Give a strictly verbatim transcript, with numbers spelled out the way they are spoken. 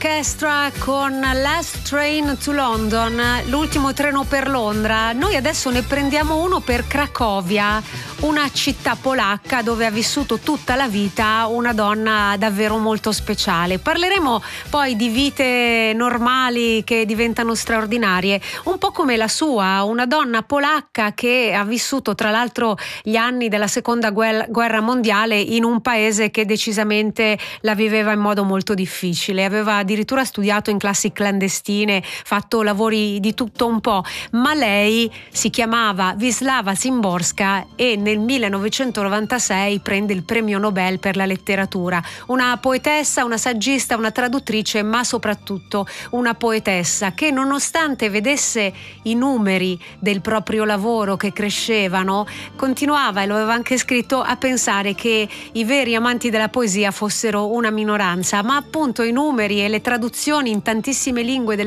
Orchestra con Last Train to London, l'ultimo treno per Londra. Noi adesso ne prendiamo uno per Cracovia, una città polacca dove ha vissuto tutta la vita una donna davvero molto speciale. Parleremo poi di vite normali che diventano straordinarie, un po' come la sua, una donna polacca che ha vissuto tra l'altro gli anni della seconda guerra mondiale in un paese che decisamente la viveva in modo molto difficile. Aveva addirittura studiato in classi clandestine, fatto lavori di tutto un po', ma lei si chiamava Wisława Szymborska e nel millenovecentonovantasei prende il premio Nobel per la letteratura. Una poetessa, una saggista, una traduttrice, ma soprattutto una poetessa che, nonostante vedesse i numeri del proprio lavoro che crescevano, continuava, e lo aveva anche scritto, a pensare che i veri amanti della poesia fossero una minoranza, ma appunto i numeri e le traduzioni in tantissime lingue delle